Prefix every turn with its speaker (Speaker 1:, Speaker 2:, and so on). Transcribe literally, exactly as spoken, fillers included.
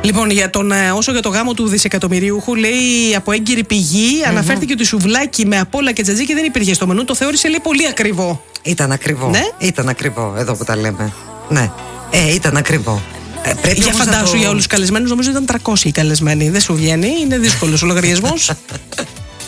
Speaker 1: Λοιπόν, για τον, όσο για το γάμο του δισεκατομμυρίουχου, λέει από έγκυρη πηγή, mm-hmm. αναφέρθηκε ότι σουβλάκι με απόλα και τζατζίκι δεν υπήρχε στο μενού. Το θεώρησε, λέει, πολύ ακριβό.
Speaker 2: Ήταν ακριβό.
Speaker 1: Ναι?
Speaker 2: Ήταν ακριβό, εδώ που τα λέμε. Ναι, ε, ήταν ακριβό. Ε, πρέπει
Speaker 1: για φαντάσου, το... για όλους τους καλεσμένους, νομίζω ήταν τριακόσιοι οι καλεσμένοι. Δεν σου βγαίνει, είναι δύσκολος ο λογαριασμός.